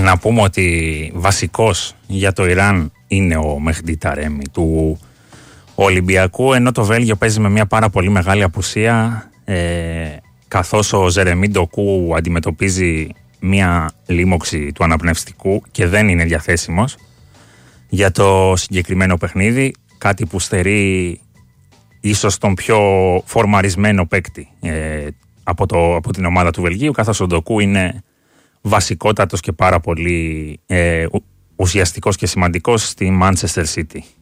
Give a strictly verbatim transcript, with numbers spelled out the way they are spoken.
να πούμε ότι βασικός για το Ιράν είναι ο Μεχντί Ταρέμι του Ολυμπιακού, ενώ το Βέλγιο παίζει με μια πάρα πολύ μεγάλη απουσία, ε, καθώς ο Ζερεμί Ντοκού αντιμετωπίζει μια λίμωξη του αναπνευστικού και δεν είναι διαθέσιμος για το συγκεκριμένο παιχνίδι, κάτι που στερεί ίσως τον πιο φορμαρισμένο παίκτη ε, από, το, από την ομάδα του Βελγίου, καθώς ο Ντοκού είναι βασικότατος και πάρα πολύ ε, ουσιαστικός και σημαντικός στη Manchester City.